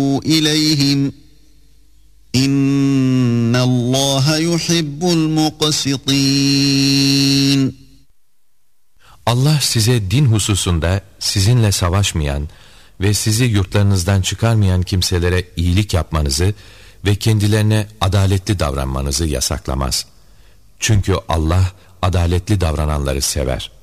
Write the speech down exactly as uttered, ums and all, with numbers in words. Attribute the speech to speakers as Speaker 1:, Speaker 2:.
Speaker 1: إليهم إن الله يحب المقسطين.
Speaker 2: Allah size din hususunda sizinle savaşmayan ve sizi yurtlarınızdan çıkarmayan kimselere iyilik yapmanızı ve kendilerine adaletli davranmanızı yasaklamaz. Çünkü Allah adaletli davrananları sever.